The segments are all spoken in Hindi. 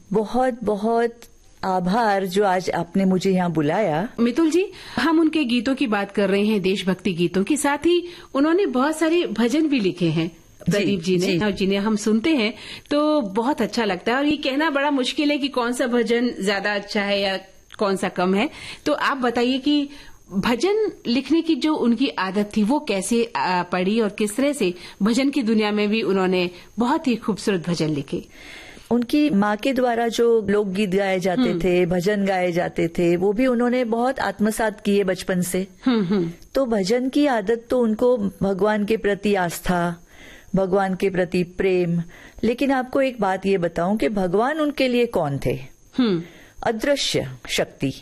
बहुत बहुत आभार जो आज आपने मुझे यहाँ बुलाया। मितुल जी, हम उनके गीतों की बात कर रहे हैं, देशभक्ति गीतों की, साथ ही उन्होंने बहुत सारे भजन भी लिखे हैं प्रदीप जी ने, जिन्हें हम सुनते हैं तो बहुत अच्छा लगता है। और ये कहना बड़ा मुश्किल है कि कौन सा भजन ज्यादा अच्छा है या कौन सा कम है। तो आप बताइए कि भजन लिखने की जो उनकी आदत थी वो कैसे पड़ी और किस तरह से भजन की दुनिया में भी उन्होंने बहुत ही खूबसूरत भजन लिखे। उनकी माँ के द्वारा जो लोकगीत गाए जाते थे, भजन गाए जाते थे, वो भी उन्होंने बहुत आत्मसात किए बचपन से। तो भजन की आदत तो उनको भगवान के प्रति आस्था, भगवान के प्रति प्रेम। लेकिन आपको एक बात ये बताऊं कि भगवान उनके लिए कौन थे? अदृश्य शक्ति।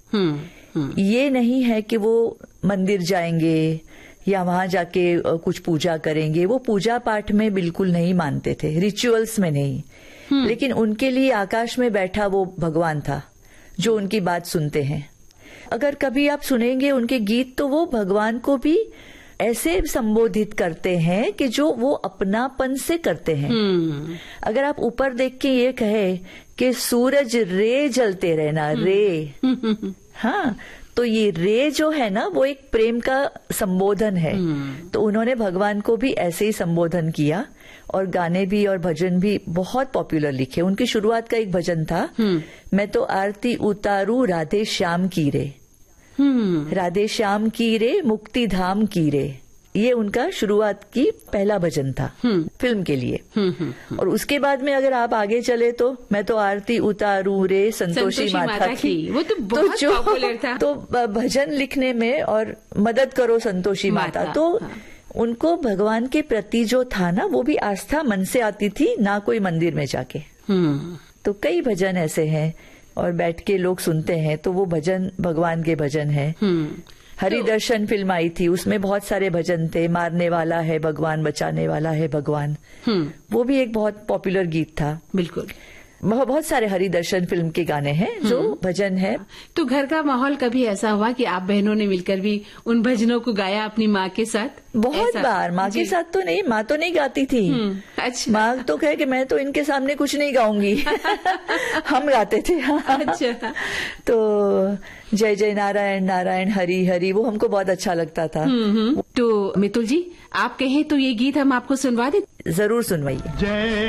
ये नहीं है कि वो मंदिर जाएंगे या वहां जाके कुछ पूजा करेंगे। वो पूजा पाठ में बिल्कुल नहीं मानते थे, रिचुअल्स में नहीं। लेकिन उनके लिए आकाश में बैठा वो भगवान था जो उनकी बात सुनते हैं। अगर कभी आप सुनेंगे उनके गीत तो वो भगवान को भी ऐसे संबोधित करते हैं कि जो वो अपनापन से करते हैं। अगर आप ऊपर देख के ये कहे कि सूरज रे जलते रहना, रे, हाँ, तो ये रे जो है ना वो एक प्रेम का संबोधन है। तो उन्होंने भगवान को भी ऐसे ही संबोधन किया और गाने भी और भजन भी बहुत पॉपुलर लिखे। उनकी शुरुआत का एक भजन था, मैं तो आरती उतारू राधे श्याम की रे, राधे श्याम की रे मुक्ति धाम की रे। ये उनका शुरुआत की पहला भजन था फिल्म के लिए। और उसके बाद में अगर आप आगे चले तो मैं तो आरती उतारू रे संतोषी माता की, वो तो बहुत पॉपुलर था। तो भजन लिखने में और मदद करो संतोषी माता। तो उनको भगवान के प्रति जो था ना वो भी आस्था मन से आती थी, ना कोई मंदिर में जाके। तो कई भजन ऐसे हैं और बैठ के लोग सुनते हैं तो वो भजन भगवान के भजन है। हरिदर्शन फिल्म आई थी, उसमें बहुत सारे भजन थे। मारने वाला है भगवान, बचाने वाला है भगवान, वो भी एक बहुत पॉपुलर गीत था। बिल्कुल, बहुत सारे हरिदर्शन फिल्म के गाने हैं जो भजन है। तो घर का माहौल कभी ऐसा हुआ कि आप बहनों ने मिलकर भी उन भजनों को गाया अपनी माँ के साथ? बहुत बार। माँ के साथ तो नहीं, माँ तो नहीं गाती थी। अच्छा। माँ तो कहे कि मैं तो इनके सामने कुछ नहीं गाऊंगी। हम गाते थे। अच्छा। तो जय जय नारायण नारायण हरि हरि वो हमको बहुत अच्छा लगता था। तो मितुल जी, आप कहें तो ये गीत हम आपको सुनवा दें? जरूर सुनवाइए।